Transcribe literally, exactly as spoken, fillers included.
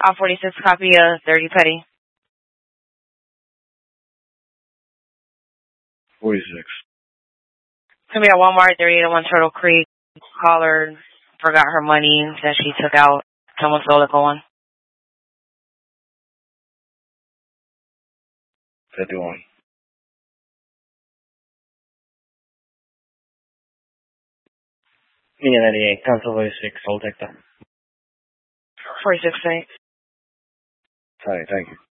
All forty-six, copy of thirty petty. forty-six. Come here, Walmart, thirty-eight oh one Turtle Creek. Caller forgot her money that she took out. Someone stole it, go on. fifty-one. Línea ninety-eight, cancel forty-six, hold Hector. forty-six, thanks. Sorry, thank you.